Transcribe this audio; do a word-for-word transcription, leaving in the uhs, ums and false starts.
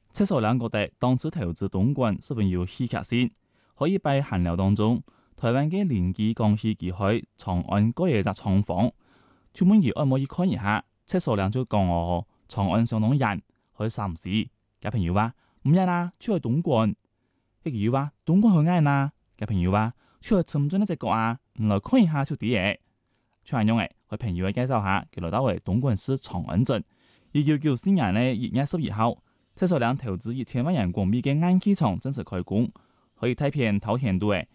赤手兩覺得當次投資東莞十分有戲劇性，可以喺閒聊當中，台灣嘅鄰居講起佢喺長安嗰嘢隻廠房，專門而按摩去看一下。赤手兩就講我長安上東人去三市，嘅朋友話唔係啦，出去東莞。一個話東莞去嗌啦，嘅朋友話出去深圳一隻角啊，唔來看一下出啲嘢。蔡陽誒，佢朋友嘅介紹下，佢來到為東莞市長安鎮，一九九四年咧一月十一號，赤手兩投資一千萬元港幣嘅暗器廠正式開工，可以睇片頭田度誒，